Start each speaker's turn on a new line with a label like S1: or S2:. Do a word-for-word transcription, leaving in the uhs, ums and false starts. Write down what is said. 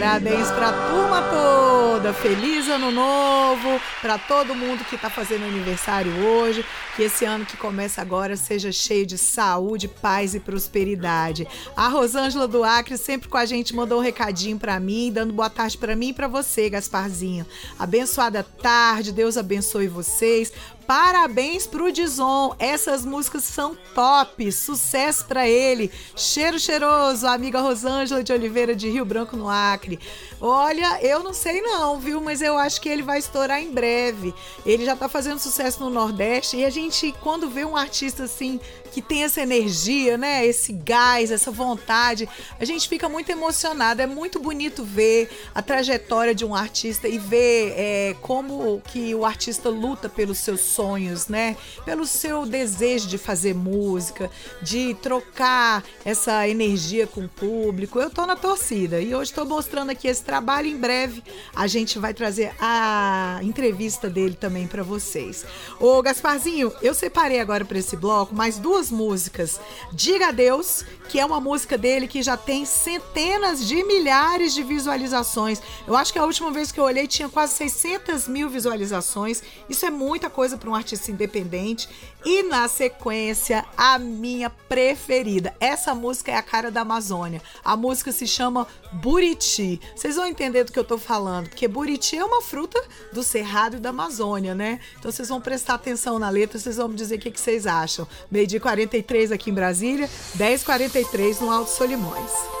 S1: Parabéns pra turma toda, feliz ano novo, pra todo mundo que tá fazendo aniversário hoje, que esse ano que começa agora seja cheio de saúde, paz e prosperidade. A Rosângela do Acre sempre com a gente mandou um recadinho pra mim, dando boa tarde pra mim e pra você, Gasparzinho. Abençoada tarde, Deus abençoe vocês. Parabéns pro Dizon, essas músicas são top, sucesso pra ele, cheiro cheiroso, a amiga Rosângela de Oliveira de Rio Branco no Acre. Olha, eu não sei não, viu, mas eu acho que ele vai estourar em breve, ele já tá fazendo sucesso no Nordeste e a gente, quando vê um artista assim, que tem essa energia, né, esse gás, essa vontade, a gente fica muito emocionado, é muito bonito ver a trajetória de um artista e ver é, como que o artista luta pelos seus sonhos, né? Pelo seu desejo de fazer música, de trocar essa energia com o público. Eu tô na torcida e hoje estou mostrando aqui esse trabalho. Em breve a gente vai trazer a entrevista dele também para vocês. Ô Gasparzinho, eu separei agora para esse bloco mais duas músicas. Diga Adeus, que é uma música dele que já tem centenas de milhares de visualizações. Eu acho que a última vez que eu olhei tinha quase seiscentas mil visualizações. Isso é muita coisa para um artista independente. E na sequência, a minha preferida. Essa música é a cara da Amazônia. A música se chama Buriti. Vocês vão entender do que eu tô falando, porque Buriti é uma fruta do Cerrado e da Amazônia, né? Então vocês vão prestar atenção na letra, vocês vão me dizer o que, que vocês acham. Meio-dia e quarenta e três aqui em Brasília, dez e quarenta e três no Alto Solimões.